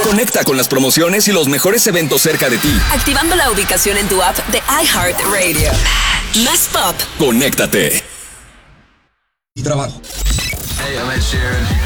Conecta con las promociones y los mejores eventos cerca de ti. Activando la ubicación en tu app de iHeartRadio. Más pop. Conéctate. Y trabajo. Hey, I'm Ed Sheeran.